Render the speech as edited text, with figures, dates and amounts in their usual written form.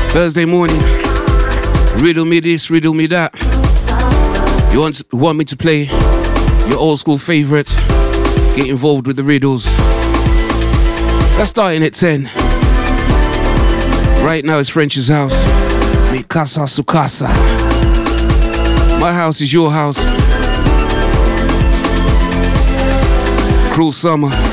Thursday morning, riddle me this, riddle me that. You want me to play your old school favorites? Get involved with the riddles. That's starting at 10. Right now it's French's house. Mi casa su casa. My house is your house. Cruel summer.